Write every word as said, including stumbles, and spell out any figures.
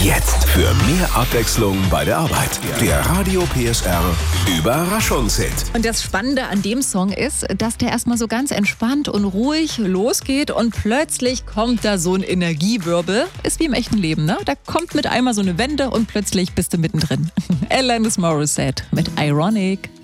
Jetzt für mehr Abwechslung bei der Arbeit. Der Radio P S R Überraschungshit. Und das Spannende an dem Song ist, dass der erstmal so ganz entspannt und ruhig losgeht und plötzlich kommt da so ein Energiewirbel. Ist wie im echten Leben, ne? Da kommt mit einmal so eine Wende und plötzlich bist du mittendrin. Alanis Morissette mit Ironic.